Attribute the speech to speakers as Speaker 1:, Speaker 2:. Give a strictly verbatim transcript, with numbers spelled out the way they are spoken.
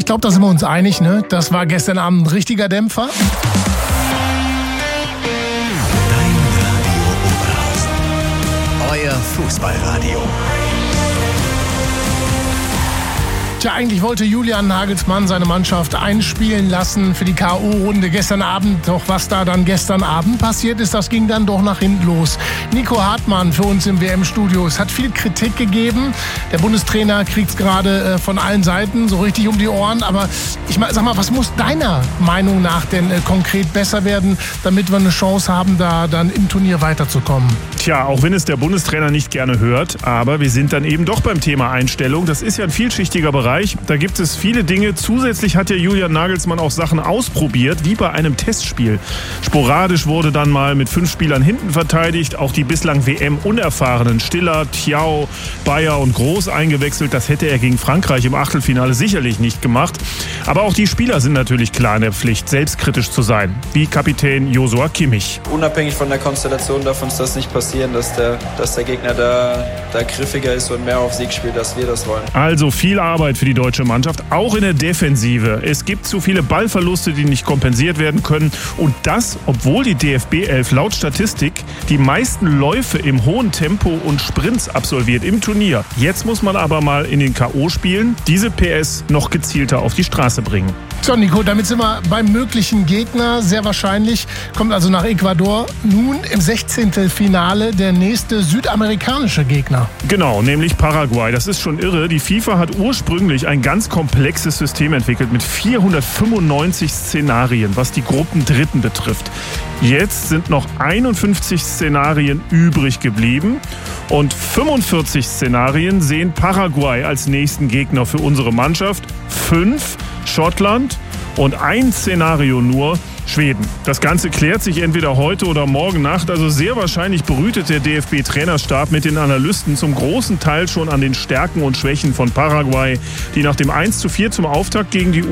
Speaker 1: ich glaube, da sind wir uns einig, ne? Das war gestern Abend ein richtiger Dämpfer.
Speaker 2: Dein Radio Oberhausen. Euer Fußballradio.
Speaker 1: Tja, eigentlich wollte Julian Nagelsmann seine Mannschaft einspielen lassen für die K O-Runde gestern Abend. Doch was da dann gestern Abend passiert ist, das ging dann doch nach hinten los. Nico Hartmann für uns im W M-Studio. Es hat viel Kritik gegeben. Der Bundestrainer kriegt es gerade äh, von allen Seiten so richtig um die Ohren. Aber ich sag mal, was muss deiner Meinung nach denn äh, konkret besser werden, damit wir eine Chance haben, da dann im Turnier weiterzukommen?
Speaker 3: Tja, auch wenn es der Bundestrainer nicht gerne hört, aber wir sind dann eben doch beim Thema Einstellung. Das ist ja ein vielschichtiger Bereich. Da gibt es viele Dinge. Zusätzlich hat ja Julian Nagelsmann auch Sachen ausprobiert, wie bei einem Testspiel. Sporadisch wurde dann mal mit fünf Spielern hinten verteidigt. Auch die bislang W M-Unerfahrenen Stiller, Thiaw, Bayer und Groß eingewechselt. Das hätte er gegen Frankreich im Achtelfinale sicherlich nicht gemacht. Aber auch die Spieler sind natürlich klar in der Pflicht, selbstkritisch zu sein, wie Kapitän Joshua Kimmich.
Speaker 4: Unabhängig von der Konstellation darf uns das nicht passieren, dass der, dass der Gegner da, da griffiger ist und mehr auf Sieg spielt, als wir das wollen.
Speaker 3: Also viel Arbeit für die deutsche Mannschaft, auch in der Defensive. Es gibt zu viele Ballverluste, die nicht kompensiert werden können. Und das, obwohl die D F B elf laut Statistik die meisten Läufe im hohen Tempo und Sprints absolviert im Turnier. Jetzt muss man aber mal in den K O-Spielen diese P S noch gezielter auf die Straße bringen.
Speaker 1: So, Nico, damit sind wir beim möglichen Gegner. Sehr wahrscheinlich kommt also nach Ecuador nun im Sechzehntelfinale der nächste südamerikanische Gegner.
Speaker 3: Genau, nämlich Paraguay. Das ist schon irre. Die FIFA hat ursprünglich ein ganz komplexes System entwickelt mit vierhundertfünfundneunzig Szenarien, was die Gruppendritten betrifft. Jetzt sind noch einundfünfzig Szenarien übrig geblieben und fünfundvierzig Szenarien sehen Paraguay als nächsten Gegner für unsere Mannschaft. Fünf Schottland und ein Szenario nur Schweden. Das Ganze klärt sich entweder heute oder morgen Nacht. Also sehr wahrscheinlich brütet der D F B-Trainerstab mit den Analysten zum großen Teil schon an den Stärken und Schwächen von Paraguay, die nach dem eins zu vier zum Auftakt gegen die